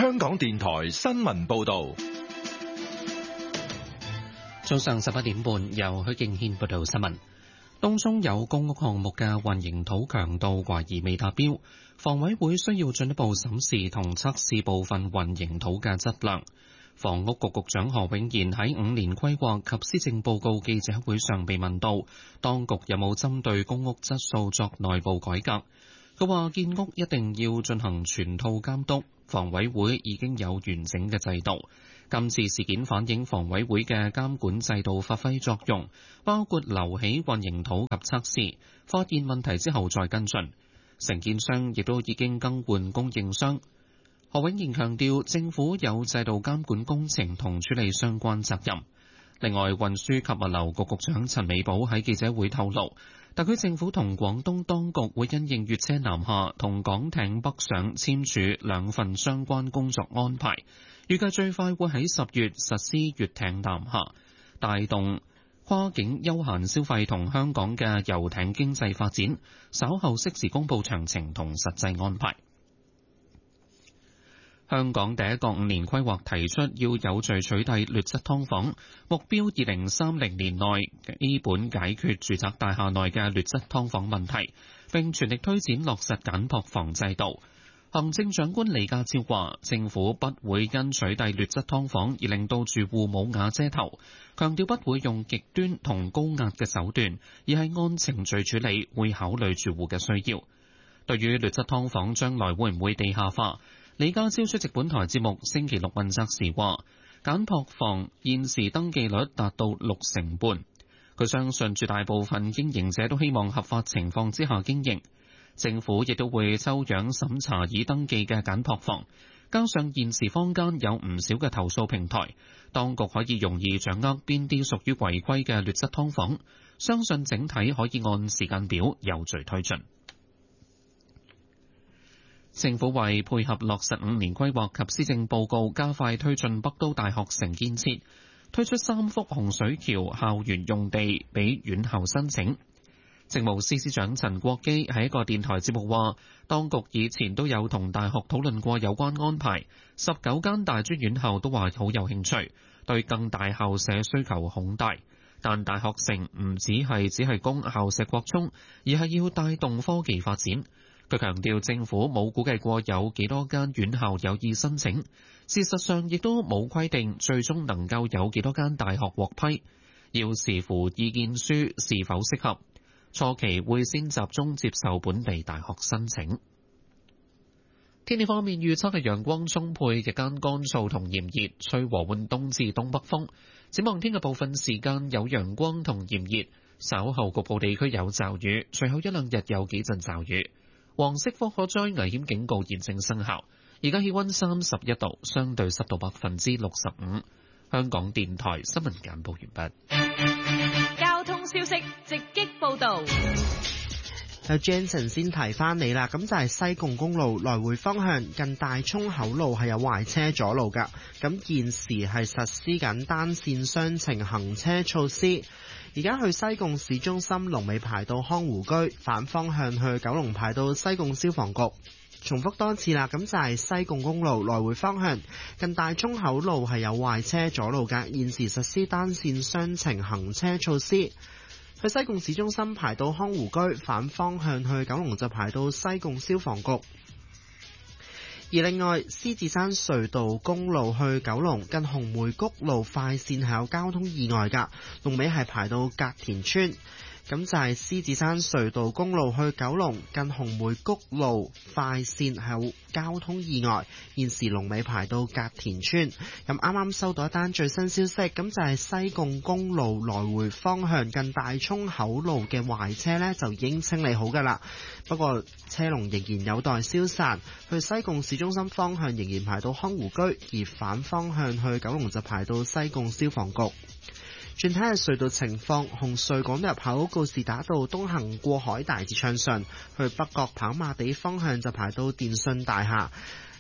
香港電台新聞報道。 早上11點半，由許敬軒報道新聞。東涌有公屋項目嘅混凝土強度懷疑未達標，房委會需要進一步審視同測試部分混凝土嘅質量。房屋局局長何永賢喺5年規劃及施政報告記者會上被問到，當局有冇針對公屋質素作內部改革？佢話建屋一定要進行全套監督，房委會已經有完整嘅制度。今次事件反映房委會嘅監管制度發揮作用，包括留起混凝土及測試，發現問題之後再跟進。承建商亦都已經更換供應商。何永賢強調，政府有制度監管工程同處理相關責任。另外，運輸及物流局局長陳美寶喺記者會透露，特區政府同廣東當局會因應粵車南下同港艇北上簽署2份相關工作安排，預計最快會喺10月實施粵艇南下，帶動跨境休閒消費同香港嘅遊艇經濟發展。稍後適時公佈詳情同實際安排。香港第一個5年規劃提出要有序取締劣質劏房，目標2030年內基本解決住宅大廈內嘅劣質劏房問題，並全力推展落實簡樸房制度。行政長官李家超話，政府不會因取締劣質劏房而令到住戶冇瓦遮頭，強調不會用極端同高壓嘅手段，而係按程序處理，會考慮住戶嘅需要。對於劣質劏房將來會唔會地下化，李家超出席本台節目星期六問責時話，簡樸房現時登記率達到60%半，佢相信絕大部分經營者都希望合法情況之下經營。政府亦都會抽樣審查已登記嘅簡樸房，加上現時坊間有唔少嘅投訴平台，當局可以容易掌握邊啲屬於違規嘅劣質劏房，相信整體可以按時間表有序推進。政府為配合落實5年規劃及施政報告，加快推進北都大學城建設，推出3幅洪水橋校園用地俾院校申請。政務司司長陳國基喺一個電台節目話，當局以前都有同大學討論過有關安排，19間大專院校都話好有興趣，對更大校舍需求恐大。但大學城唔只係供校舍擴充，而係要帶動科技發展。佢強調，政府冇估計過有幾多間院校有意申請，事實上亦都冇規定最終能夠有幾多間大學獲批，要視乎意見書是否適合。初期會先集中接受本地大學申請。天氣方面預測係陽光充沛，日間乾燥同炎熱，吹和緩東至東北風。展望聽日部分時間有陽光同炎熱，稍後局部地區有驟雨，隨後1-2日有幾陣驟雨。黃色火災危險警告現正生效。而家氣溫31度，相對濕度65%。香港電台新聞簡報完畢。 交通消息直擊報道。 Jensen 先提翻你啦，咁就係西貢公路來回方向近大涌口路係有壞車阻路㗎，咁現時係實施緊單線雙程行車措施。而家去西貢市中心龍尾排到康湖居，反方向去九龍排到西貢消防局。重複多次啦，咁就係西貢公路來回方向近大涌口路係有壞車阻路㗎，現時實施單線雙程行車措施。去西貢市中心排到康湖居，反方向去九龍就排到西貢消防局。而另外，獅子山隧道公路去九龍近紅梅谷路快線係有交通意外㗎，龍尾係排到隔田村。咁就係獅子山隧道公路去九龍近紅梅谷路快線係有交通意外，現時龍尾排到隔田村。咁啱啱收到一單最新消息，咁就係西貢公路來回方向近大涌口路嘅壞車呢，就已經清理好㗎啦。不過車龍仍然有待消散，去西貢市中心方向仍然排到康湖居，而反方向去九龍就排到西貢消防局。轉睇下隧道情況，紅隧港島入口告士打道東行過海大致暢順，去北角跑馬地方向就排到電訊大廈。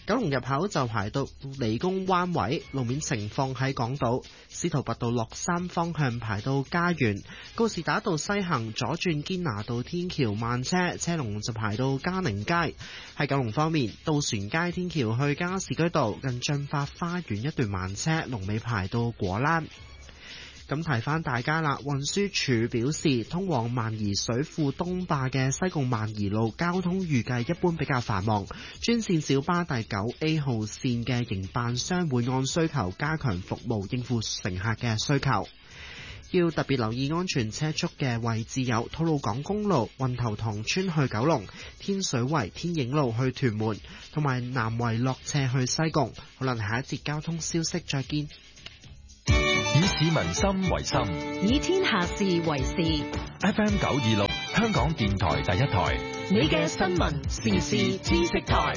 九龍入口就排到理工灣位，路面情況喺港島司徒拔道落山方向排到嘉園，告士打道西行左轉堅拿道天橋慢車，車龍就排到嘉寧街。喺九龍方面，渡船街天橋去加士居道近駿發花園一段慢車，龍尾排到果欄。咁提翻大家啦，運輸署表示，通往萬宜水庫東壩嘅西貢萬宜路交通預計一般比較繁忙，專線小巴第 9A 號線嘅營辦商會按需求加強服務，應付乘客嘅需求。要特別留意安全車速嘅位置有吐露港公路運頭塘村去九龍、天水圍天影路去屯門，同埋南圍落斜去西貢。好啦，下一節交通消息再見。 以市民心為心， 以天下事為事。 FM 926，香港電台第一台， 你嘅新聞時事知識台。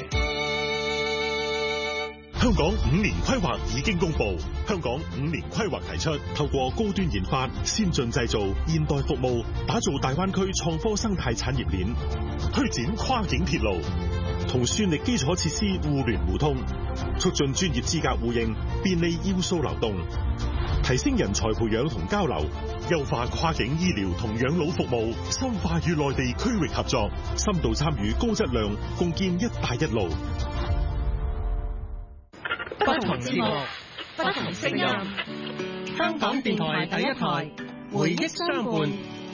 香港5年規劃已經公布，香港5年規劃提出，透過高端研發、先進製造、現代服務，打造大灣區創科生態產業鏈，推展跨境鐵路，同算力基礎設施互聯互通，促進專業資格互認，便利要素流動，提升人才培養同交流，優化跨境醫療同養老服務，深化與內地區域合作，深度參與高質量，共建一帶一路。 不同節目，不同聲音。香港電台第一台，回憶相伴。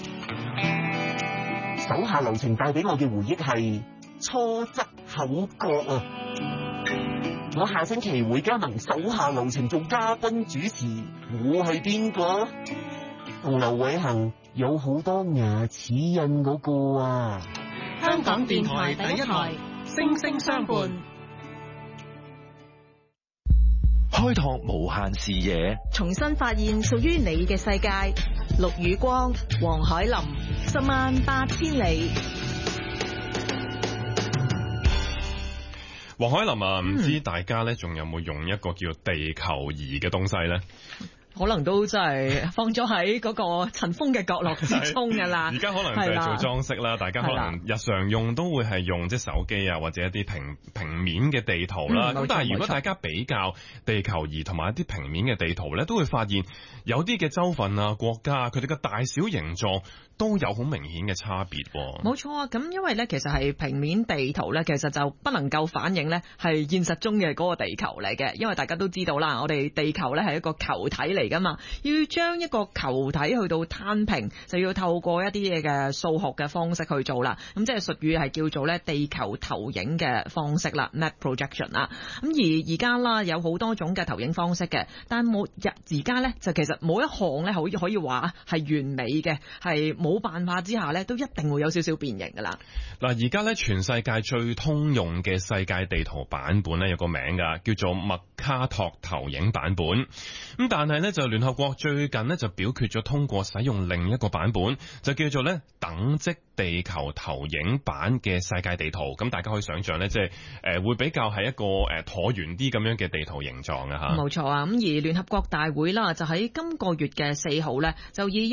手下留情帶俾我嘅回憶係初則口角啊！我下星期會加盟手下留情做嘉賓主持，我係邊個？同劉偉恒有好多牙齒印嗰個啊！ 香港電台第一台，聲聲相伴。 開拓無限視野， 重新發現屬於你嘅世界。陸宇光、黃海林，108000里。 黃海林啊，唔知大家咧仲有冇用一個叫地球儀嘅東西咧？ 可能都真係放咗喺嗰個塵封嘅角落之中㗎啦。 而家可能就係做裝飾啦，大家可能日常用都會係用即係手機啊，或者一啲平面嘅地圖啦。咁但係如果大家比較地球儀同埋一啲平面嘅地圖咧，都會發現有啲嘅州份啊、國家佢哋嘅大小形狀都有好明顯嘅差別。 冇錯啊，咁因為咧其實係平面地圖咧，其實就不能夠反映咧係現實中嘅嗰個地球嚟嘅，因為大家都知道啦，我哋地球咧係一個球體嚟㗎嘛，要將一個球體去到攤平，就要透過一啲嘢嘅數學嘅方式去做啦。咁即係術語係叫做咧地球投影嘅方式啦 ，map projection 啦。咁而家啦有好多種嘅投影方式嘅，但而家咧就其實冇一項咧可以話係完美嘅，係冇辦法之下咧都一定會有少少變形㗎啦。 嗱，而家咧全世界最通用嘅世界地圖版本咧有個名㗎，叫做麥卡托投影版本。咁但係咧就聯合國最近咧就表決咗通過使用另一個版本，就叫做咧等積地球投影版嘅世界地圖。咁大家可以想象咧，即係會比較係一個橢圓啲咁樣嘅地圖形狀啊嚇。 冇錯啊，咁而聯合國大會啦，就喺今個月嘅4號咧，就以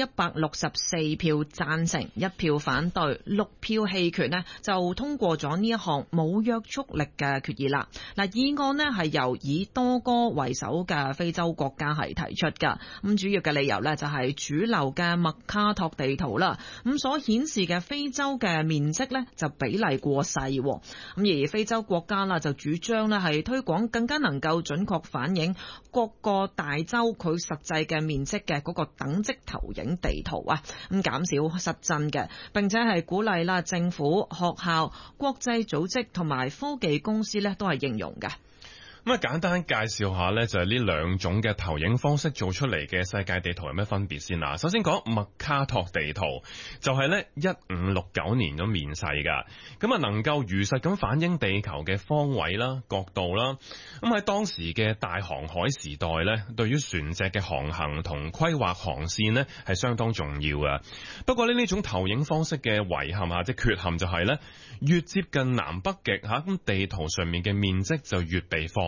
164票贊成、1票反對、6票棄權呢，就通過咗呢一項冇約束力嘅決議啦。嗱，議案呢係由以多哥為首嘅非洲國家係提出㗎。咁主要嘅理由呢，就係主流嘅麥卡托地圖啦，咁所顯示嘅非洲嘅面積呢，就比例過細。咁而非洲國家啦就主張呢係推廣更加能夠準確反映各個大洲佢實際嘅面積嘅嗰個等積投影地圖啊，咁減少失真嘅，並且係鼓勵啦政府、學校、國際組織同埋科技公司呢都係應用嘅。 咁啊，簡單介紹下呢，就係呢兩種嘅投影方式做出嚟嘅世界地圖有咩分別先啦。首先講麥卡托地圖，就係呢1569年咁面世㗎，咁啊能夠如實咁反映地球嘅方位啦、角度啦。咁喺當時嘅大航海時代呢，對於船隻嘅航行同規劃航線呢係相當重要㗎。不過呢種投影方式嘅遺憾即缺陷就係呢，越接近南北極咁地圖上面嘅面積就越被放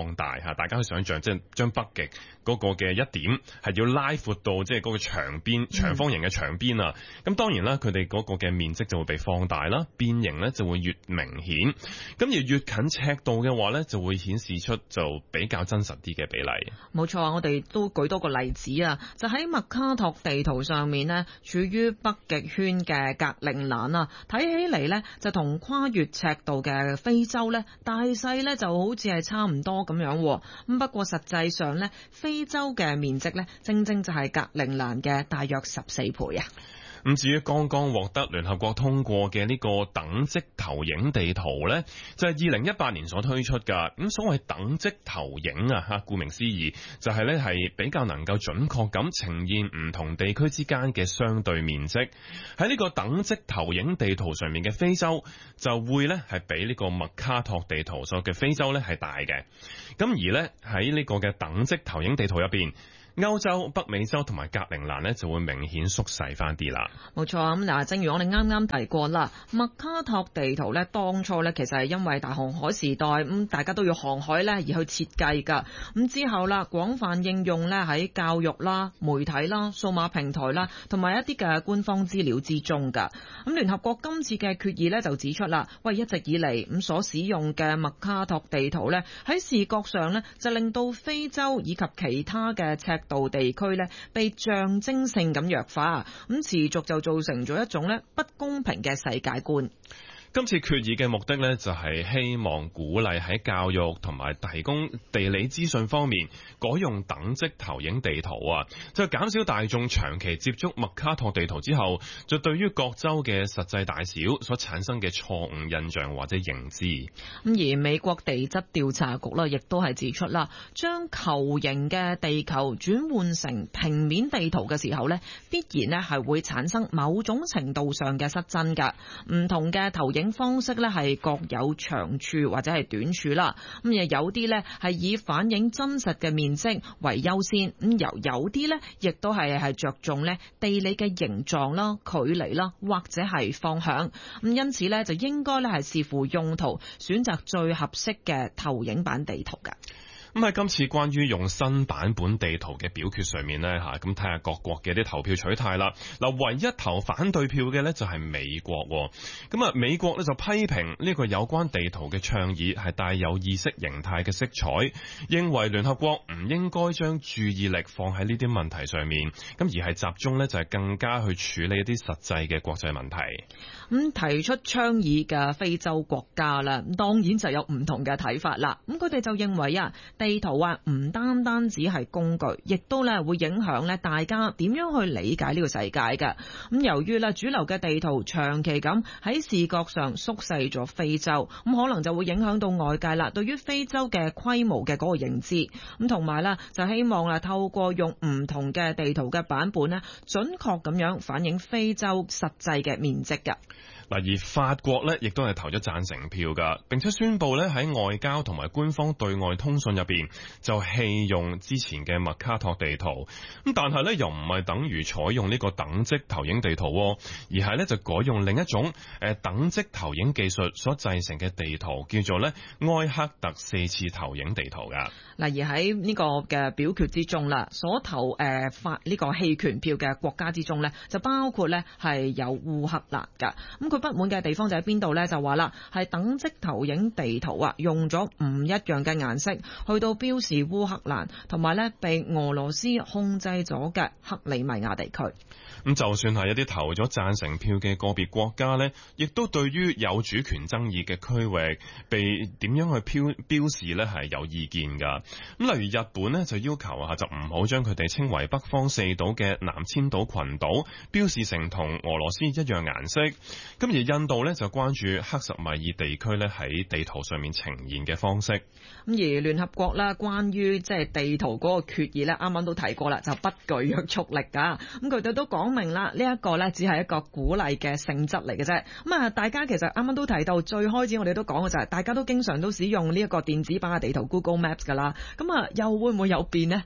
放大嚇，大家可以想象即係將北極嗰個嘅一點係要拉闊到即係嗰個長方形嘅牆邊啊。咁當然啦，佢哋嗰個嘅面積就會被放大啦，變形呢就會越明顯。咁而越近赤道嘅話呢，就會顯示出就比較真實啲嘅比例。 冇錯啊，我哋都舉多個例子啊，就喺麥卡托地圖上面呢，處於北極圈嘅格陵蘭啊，睇起嚟呢，就同跨越赤道嘅非洲呢，大細呢就好似係差唔多咁樣。咁不過實際上呢，非洲嘅面積呢，正正就係格陵蘭嘅大約14倍啊。 咁至於剛剛獲得聯合國通過嘅呢個等積投影地圖呢，就係2018年所推出㗎。咁所謂等積投影啊，嚇，顧名思義就係呢係比較能夠準確咁呈現唔同地區之間嘅相對面積。喺呢個等積投影地圖上面嘅非洲就會呢係比呢個麥卡托地圖所嘅非洲呢係大嘅。咁而呢喺呢個嘅等積投影地圖入邊，歐洲、北美洲同埋格陵蘭呢就會明顯縮細翻啲啦。 冇錯啊，咁嗱，正如我哋啱啱提過啦，麥卡托地圖呢當初呢其實係因為大航海時代咁大家都要航海呢而去設計㗎。咁之後啦，廣泛應用呢喺教育啦、媒體啦、數碼平台啦，同埋一啲嘅官方資料之中㗎。咁聯合國今次嘅決議呢就指出啦，喂，一直以嚟咁所使用嘅麥卡托地圖呢喺視覺上呢就令到非洲以及其他嘅赤道地區呢被象徵性咁弱化，咁持續就造成咗一種呢不公平嘅世界觀。 今次決議嘅目的呢，就係希望鼓勵喺教育同埋提供地理資訊方面改用等積投影地圖啊，就減少大眾長期接觸麥卡托地圖之後，就對於各州嘅實際大小所產生嘅錯誤印象或者認知。 咁而美國地質調查局呢，亦都係指出啦，將球形嘅地球轉換成平面地圖嘅時候呢，必然呢係會產生某種程度上嘅失真㗎。唔同嘅投影方式咧係各有長處或者係短處啦，咁有啲咧係以反映真實嘅面積為優先，咁有啲咧亦都係着重咧地理嘅形狀啦、距離啦或者係方向，咁因此咧就應該咧係視乎用途選擇最合適嘅投影版地圖㗎。 咁喺今次關於用新版本地圖嘅表決上面呢，咁睇下各國嘅啲投票取態啦。嗱，唯一投反對票嘅呢就係美國。咁啊，美國呢就批評呢個有關地圖嘅倡議係帶有意識形態嘅色彩，認為聯合國唔應該將注意力放喺呢啲問題上面，咁而係集中呢就係更加去處理一啲實際嘅國際問題。 咁提出倡議嘅非洲國家啦，當然就有唔同嘅睇法啦。咁佢哋就認為啊，地圖啊唔單單只係工具，亦都咧會影響咧大家點樣去理解呢個世界嘅。咁由於咧主流嘅地圖長期咁喺視覺上縮細咗非洲，咁可能就會影響到外界啦對於非洲嘅規模嘅嗰個認知。咁同埋啦，就希望啦透過用唔同嘅地圖嘅版本咧，準確咁樣反映非洲實際嘅面積嘅。 嗱，而法國呢亦都係投咗贊成票㗎，並且宣布呢喺外交同埋官方對外通訊入邊就棄用之前嘅麥卡托地圖。咁但係呢又唔係等於採用呢個等積投影地圖，而係呢就改用另一種等積投影技術所製成嘅地圖，叫做呢埃克特4次投影地圖㗎。 嗱，而喺呢個嘅表決之中啦，所投發呢個棄權票嘅國家之中呢，就包括呢係有烏克蘭㗎。咁佢不滿嘅地方就喺邊度呢？就話啦，係等積投影地圖啊，用咗唔一樣嘅顏色去到標示烏克蘭同埋呢被俄羅斯控制咗嘅克里米亞地區。 咁就算係一啲投咗贊成票嘅個別國家呢，亦都對於有主權爭議嘅區域被點樣去標示呢係有意見㗎。咁例如日本呢，就要求就唔好將佢哋稱為北方四島嘅南千島群島標示成同俄羅斯一樣顏色。咁而印度呢，就關注克什米爾地區呢喺地圖上面呈現嘅方式。 咁而聯合國啦，關於即係地圖嗰個決議呢，啱啱都提過啦，就不具約束力㗎。咁佢哋都講明啦，呢一個呢只係一個鼓勵嘅性質嚟嘅啫。咁啊，大家其實啱啱都提到，最開始我哋都講嘅就係，大家都經常都使用呢一個電子版嘅地圖 Google Maps 㗎啦。咁啊，又會唔會有變呢？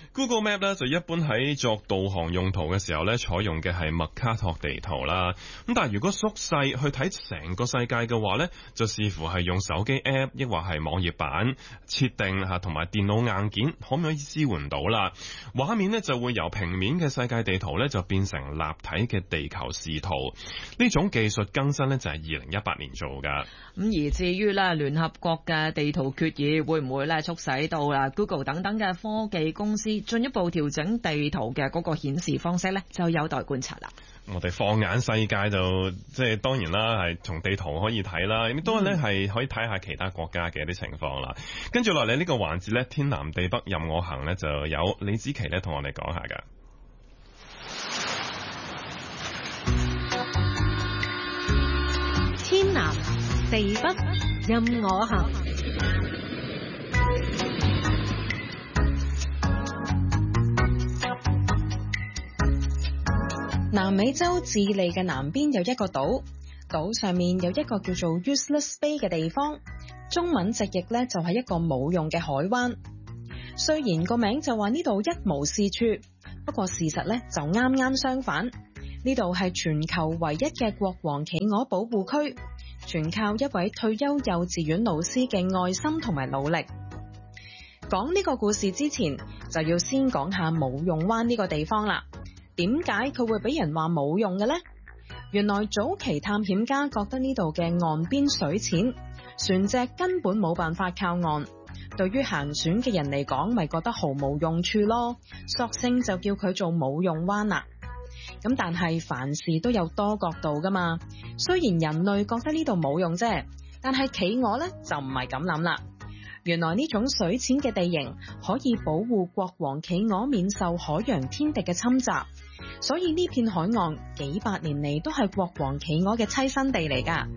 Google Map 咧就一般喺作導航用途嘅時候咧，採用嘅係麥卡托地圖啦。咁但係如果縮細去睇成個世界嘅話咧，就視乎係用手機 App 抑或係網頁版設定同埋電腦硬件可唔可以支援到啦。畫面咧就會由平面嘅世界地圖咧就變成立體嘅地球視圖。呢種技術更新咧就係2018年做㗎。 咁而至於咧聯合國嘅地圖決議會唔會咧促使到啦 Google 等等嘅科技公司進一步調整地圖嘅嗰個顯示方式咧，就有待觀察啦。 我哋放眼世界就即係當然啦，係從地圖可以睇啦，亦都咧係可以睇下其他國家嘅一啲情況啦。跟住落嚟呢個環節咧，天南地北任我行咧，就有李子琪咧同我哋講下㗎。 天南地北任我行。 南美洲智利嘅南邊有一個島，島上面有一個叫做 Useless Bay 嘅地方，中文直譯呢就係一個冇用嘅海灣。雖然個名就話呢度一無是處，不過事實呢就啱啱相反。呢度係全球唯一嘅國王企鵝保護區，全靠一位退休幼稚園老師嘅愛心同埋努力。講呢個故事之前，就要先講下冇用灣呢個地方啦。點解佢會俾人話冇用嘅呢？原來早期探險家覺得呢度嘅岸邊水淺，船隻根本冇辦法靠岸，對於行船嘅人嚟講，咪覺得毫無用處咯，索性就叫佢做冇用灣啦。咁但係凡事都有多角度噶嘛，雖然人類覺得呢度冇用啫，但係企鵝呢就唔係咁諗啦。原來呢種水淺嘅地形可以保護國王企鵝免受海洋天敵嘅侵襲，所以呢片海岸幾百年嚟都係國王企鵝嘅棲身地嚟噶。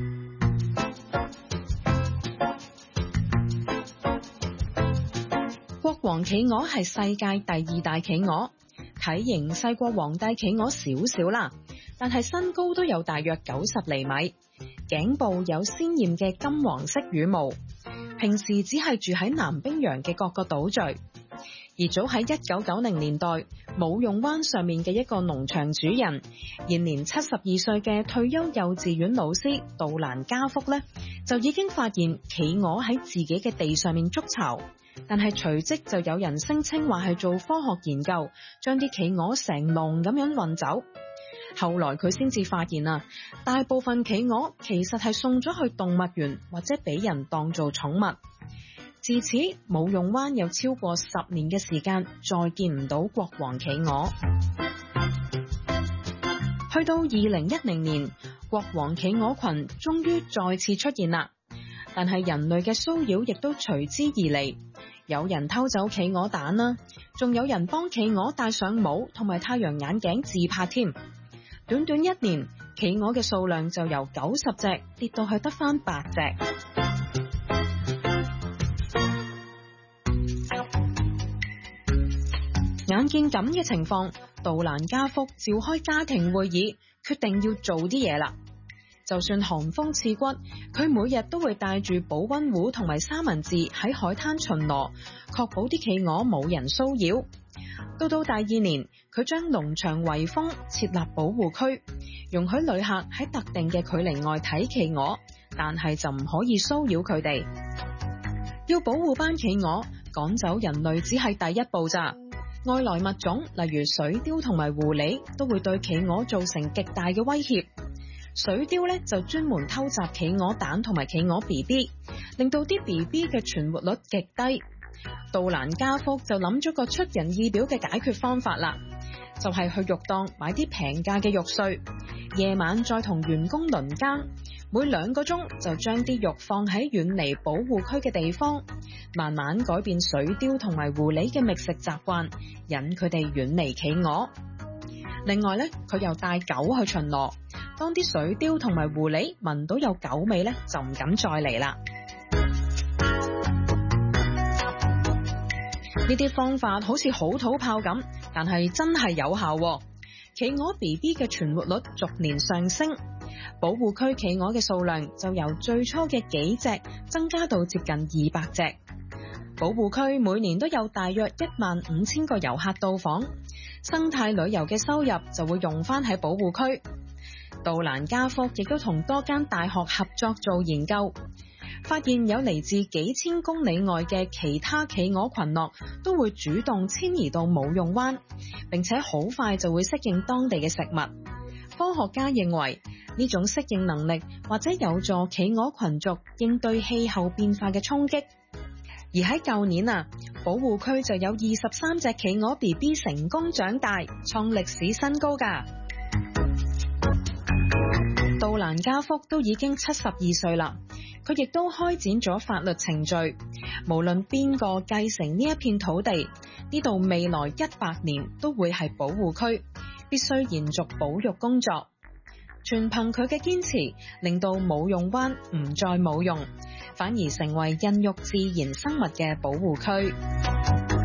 國王企鵝係世界第2大企鵝，體型細過皇帝企鵝少少啦，但係身高都有大約90厘米，頸部有鮮豔嘅金黃色羽毛。平時只係住喺南冰洋嘅各個島嶼，而早喺1990年代，冇用灣上面嘅一個農場主人，現年72歲嘅退休幼稚園老師杜蘭加福呢，就已經發現企鵝喺自己嘅地上面築巢，但係隨即就有人聲稱話係做科學研究，將啲企鵝成籠咁樣運走。後來佢先至發現啊，大部分企鵝其實係送咗去動物園或者俾人當做寵物。自此，冇用灣有超過10年嘅時間再見唔到國王企鵝。去到2010年，國王企鵝群終於再次出現啦，但係人類嘅騷擾亦都隨之而嚟，有人偷走企鵝蛋啦，仲有人幫企鵝戴上帽同埋太陽眼鏡自拍添。短短1年，企鵝嘅數量就由90隻跌到去得返8隻。眼見咁嘅情況，杜蘭加福召開家庭會議，決定要做啲嘢啦。就算寒風刺骨，佢每日都會帶住保溫壺同埋三文治喺海灘巡邏，確保啲企鵝冇人騷擾。到第2年，佢將農場圍封，設立保護區，容許旅客喺特定嘅距離外睇企鵝，但係就唔可以騷擾佢哋。要保護班企鵝，趕走人類只係第一步咋。外來物種例如水貂同埋狐狸都會對企鵝造成極大嘅威脅。水貂呢就專門偷襲企鵝蛋同埋企鵝 BB， 令到啲 BB 嘅存活率極低。杜蘭加福就諗咗個出人意表嘅解決方法啦，就係去肉檔買啲平價嘅肉碎，夜晚再同員工輪更，每2個鐘就將啲肉放喺遠離保護區嘅地方，慢慢改變水貂同埋狐狸嘅覓食習慣，引佢哋遠離企鵝。另外呢，佢又帶狗去巡邏，當啲水貂同埋狐狸聞到有狗味呢，就唔敢再嚟啦。呢啲方法好似好土炮咁，但係真係有效喎。企鵝 BB 嘅存活率逐年上升，保護區企鵝嘅數量就由最初嘅幾隻增加到接近200隻。 保護區每年都有大約15000個遊客到訪，生態旅遊嘅收入就會用返喺保護區。杜蘭加福亦都同多間大學合作做研究，發現有嚟自幾千公里外嘅其他企鵝群落都會主動遷移到冇用灣，並且好快就會適應當地嘅食物。科學家認為呢種適應能力或者有助企鵝群族應對氣候變化嘅衝擊。而喺舊年保護區就有23隻企鵝 BB 成功長大，創歷史新高㗎。杜蘭加福都已經72歲啦，佢亦都開展咗法律程序，無論邊個繼承呢一片土地，呢度未來100年都會係保護區，必須延續保育工作。全憑佢嘅堅持，令到冇用灣唔再冇用，反而成為孕育自然生物嘅保護區。